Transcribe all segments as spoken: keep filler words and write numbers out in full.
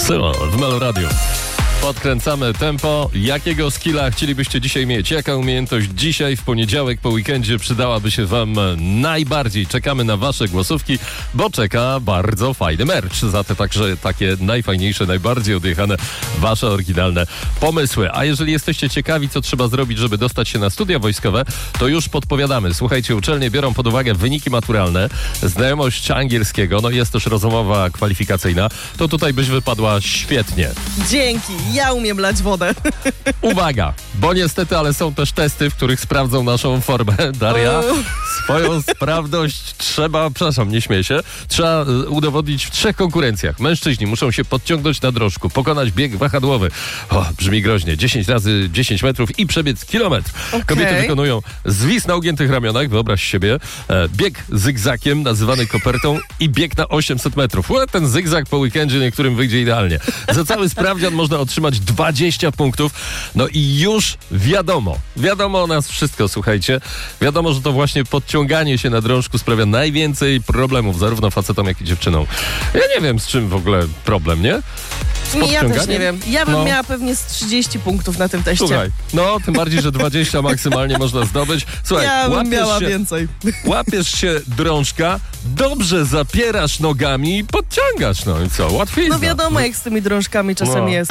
Sylo w Melo Radio. Podkręcamy tempo. Jakiego skilla chcielibyście dzisiaj mieć? Jaka umiejętność dzisiaj w poniedziałek po weekendzie przydałaby się wam najbardziej? Czekamy na wasze głosówki, bo czeka bardzo fajny merch. Za te także takie najfajniejsze, najbardziej odjechane wasze oryginalne pomysły. A jeżeli jesteście ciekawi, co trzeba zrobić, żeby dostać się na studia wojskowe, to już podpowiadamy. Słuchajcie, uczelnie biorą pod uwagę wyniki maturalne, znajomość angielskiego, no jest też rozmowa kwalifikacyjna. To tutaj byś wypadła świetnie. Dzięki. Ja umiem lać wodę. Uwaga, bo niestety, ale są też testy, w których sprawdzą naszą formę. Daria, swoją sprawność trzeba, przepraszam, nie śmiej się, trzeba udowodnić w trzech konkurencjach. Mężczyźni muszą się podciągnąć na drążku, pokonać bieg wahadłowy. O, brzmi groźnie. dziesięć razy dziesięć metrów i przebiec kilometr. Okay. Kobiety wykonują zwis na ugiętych ramionach, wyobraź siebie, e, bieg zygzakiem, nazywany kopertą i bieg na osiemset metrów. Ue, ten zygzak po weekendzie niektórym wyjdzie idealnie. Za cały sprawdzian można otrzymać dwadzieścia punktów. No i już wiadomo, wiadomo o nas wszystko, słuchajcie. Wiadomo, że to właśnie podciąganie się na drążku sprawia najwięcej problemów, zarówno facetom, jak i dziewczynom. Ja nie wiem, z czym w ogóle problem, nie? Nie, ja też nie wiem. Ja bym no. miała pewnie z trzydzieści punktów na tym teście. Słuchaj, no tym bardziej, że dwadzieścia maksymalnie można zdobyć. Słuchaj, ja bym miała się, więcej. Łapiesz się drążka, dobrze zapierasz nogami i podciągasz. No i co, łatwiejsza. No wiadomo, jak z tymi drążkami czasem no. jest.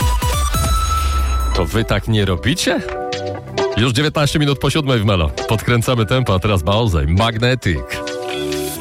To wy tak nie robicie? Już dziewiętnaście minut po siódmej w Melo. Podkręcamy tempo, a teraz Baozej, Magnetic.